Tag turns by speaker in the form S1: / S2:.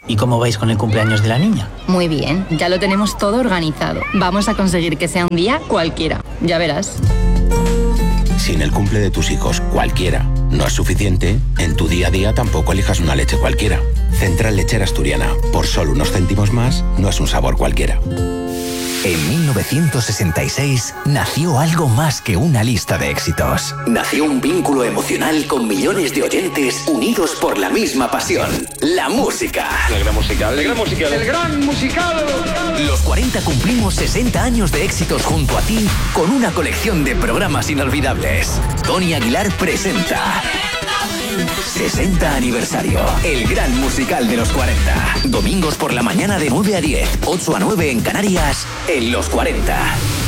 S1: ¿Y cómo vais con el cumpleaños de la niña?
S2: Muy bien, ya lo tenemos todo organizado. Vamos a conseguir que sea un día cualquiera. Ya verás.
S3: Si en el cumple de tus hijos cualquiera no es suficiente, en tu día a día tampoco elijas una leche cualquiera. Central Lechera Asturiana. Por solo unos céntimos más, no es un sabor cualquiera.
S4: En 1966 nació algo más que una lista de éxitos. Nació un vínculo emocional con millones de oyentes unidos por la misma pasión, la música.
S5: El gran musical. El gran musical. El gran musical.
S4: Los 40 cumplimos 60 años de éxitos junto a ti con una colección de programas inolvidables. Tony Aguilar presenta 60 aniversario, el gran musical de los 40. Domingos por la mañana de 9 a 10, 8 a 9 en Canarias, en los 40.